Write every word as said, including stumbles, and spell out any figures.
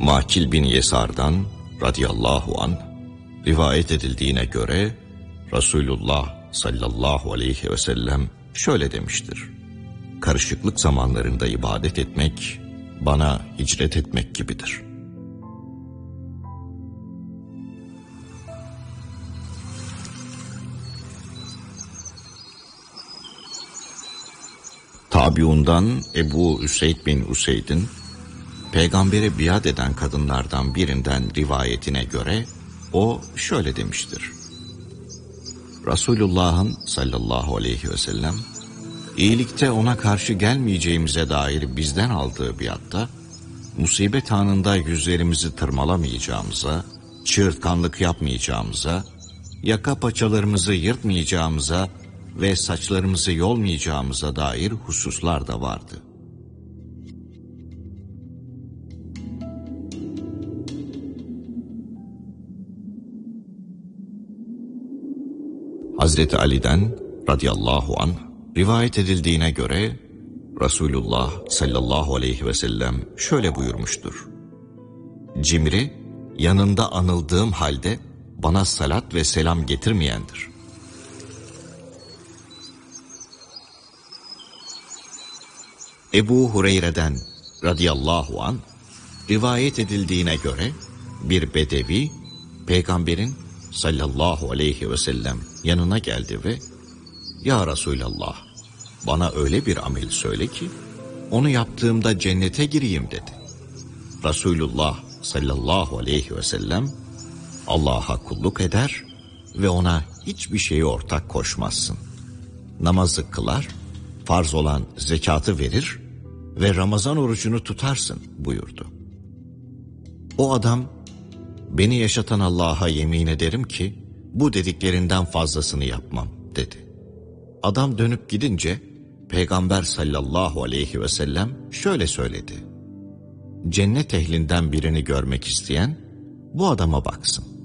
Makil bin Yesar'dan radıyallahu anh rivayet edildiğine göre Resulullah sallallahu aleyhi ve sellem şöyle demiştir: karışıklık zamanlarında ibadet etmek bana hicret etmek gibidir. Tabiundan Ebu Üseyd bin Üseyd'in peygambere biat eden kadınlardan birinden rivayetine göre o şöyle demiştir: Resulullah'ın sallallahu aleyhi ve sellem iyilikte ona karşı gelmeyeceğimize dair bizden aldığı biatta, musibet anında yüzlerimizi tırmalamayacağımıza, çığırtkanlık yapmayacağımıza, yaka paçalarımızı yırtmayacağımıza ve saçlarımızı yolmayacağımıza dair hususlar da vardı. Hazreti Ali'den radıyallahu anh rivayet edildiğine göre Resulullah sallallahu aleyhi ve sellem şöyle buyurmuştur: cimri, yanında anıldığım halde bana salat ve selam getirmeyendir. Ebu Hureyre'den radıyallahu anh rivayet edildiğine göre bir bedevi peygamberin sallallahu aleyhi ve sellem yanına geldi ve "Ya Resulallah, bana öyle bir amel söyle ki onu yaptığımda cennete gireyim" dedi. Resulullah sallallahu aleyhi ve sellem Allah'a kulluk eder ve ona hiçbir şeyi ortak koşmazsın. Namazı kılar, farz olan zekatı verir ve Ramazan orucunu tutarsın buyurdu. O adam, beni yaşatan Allah'a yemin ederim ki bu dediklerinden fazlasını yapmam dedi. Adam dönüp gidince Peygamber sallallahu aleyhi ve sellem şöyle söyledi: cennet ehlinden birini görmek isteyen bu adama baksın.